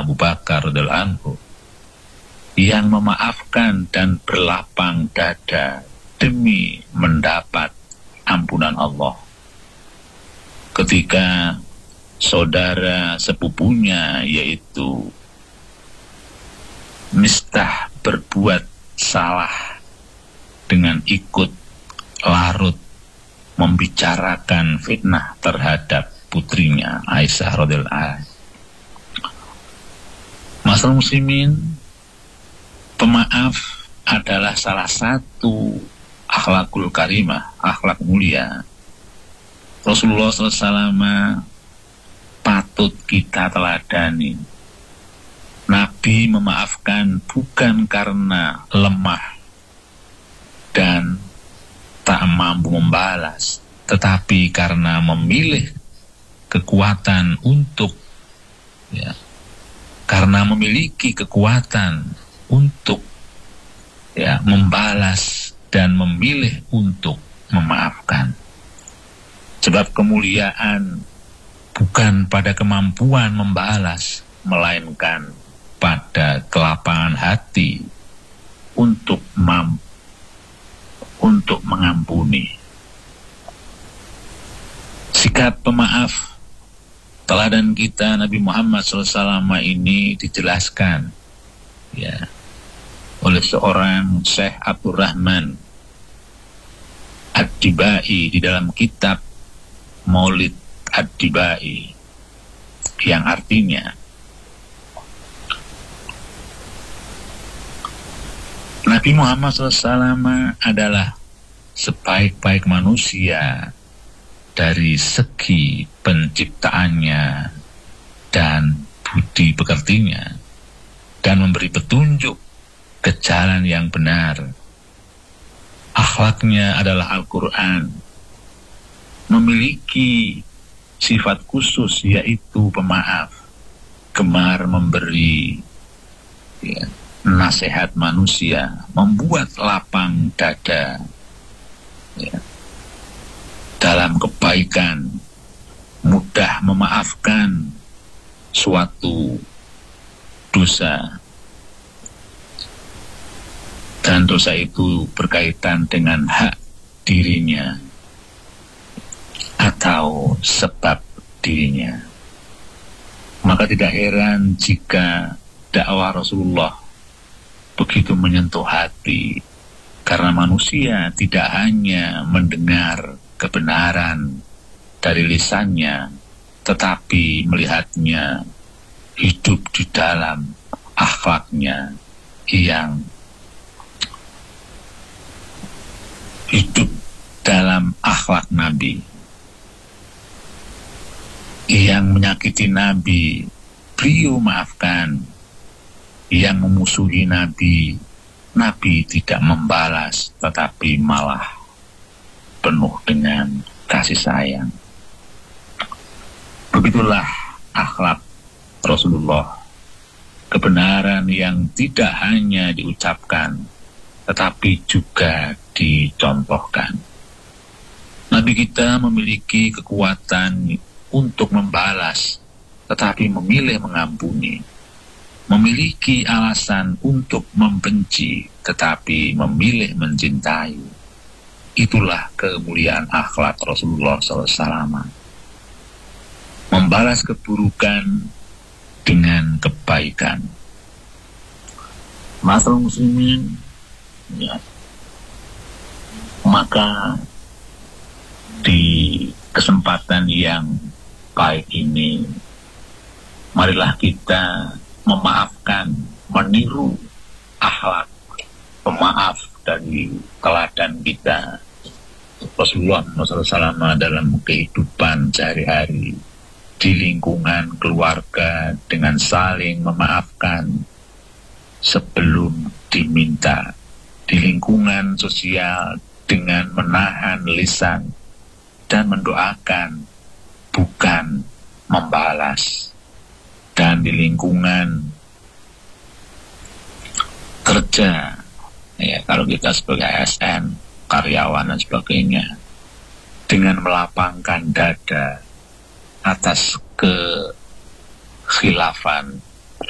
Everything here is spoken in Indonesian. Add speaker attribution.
Speaker 1: Abu Bakar radhiyallahu anhu yang memaafkan dan berlapang dada demi mendapat ampunan Allah. Ketika saudara sepupunya yaitu Mistah berbuat salah dengan ikut larut membicarakan fitnah terhadap putrinya Aisyah radhiyallahu anha. Masyaallah muslimin, pemaaf adalah salah satu akhlakul karimah, akhlak mulia. Rasulullah SAW patut kita teladani. Nabi memaafkan bukan karena lemah dan tak mampu membalas, tetapi karena memilih kekuatan untuk karena memiliki kekuatan untuk membalas dan memilih untuk memaafkan. Sebab kemuliaan bukan pada kemampuan membalas, melainkan pada kelapangan hati untuk mengampuni. Sikap pemaaf teladan kita Nabi Muhammad SAW ini dijelaskan oleh seorang Syekh Abdurrahman Ad-Dibai di dalam kitab Maulid Ad-Dibai, yang artinya Nabi Muhammad SAW adalah sebaik-baik manusia dari segi penciptaannya dan budi pekertinya, dan memberi petunjuk ke jalan yang benar. Akhlaknya adalah Al-Quran, memiliki sifat khusus yaitu pemaaf, gemar memberi nasihat manusia, membuat lapang dada dalam kebaikan, mudah memaafkan suatu dosa, dan dosa itu berkaitan dengan hak dirinya atau sebab dirinya. Maka tidak heran jika dakwah Rasulullah begitu menyentuh hati, karena manusia tidak hanya mendengar kebenaran dari lisannya, tetapi melihatnya hidup di dalam akhlaknya yang hidup dalam akhlak Nabi. Yang menyakiti Nabi, beliau maafkan. Yang memusuhi Nabi, Nabi tidak membalas, tetapi malah penuh dengan kasih sayang. Begitulah akhlak Rasulullah, kebenaran yang tidak hanya diucapkan, tetapi juga dicontohkan. Nabi kita memiliki kekuatan untuk membalas, tetapi memilih mengampuni. Memiliki alasan untuk membenci, tetapi memilih mencintai. Itulah kemuliaan akhlak Rasulullah SAW. Membalas keburukan dengan kebaikan. Masyaallah muslimin, maka di kesempatan yang baik ini, marilah kita memaafkan, meniru akhlak pemaaf dari teladan kita Rasulullah SAW dalam kehidupan sehari-hari, di lingkungan keluarga dengan saling memaafkan sebelum diminta, di lingkungan sosial dengan menahan lisan dan mendoakan, bukan membalas, dan di lingkungan kerja, kalau kita sebagai ASN, karyawan dan sebagainya, dengan melapangkan dada atas kekhilafan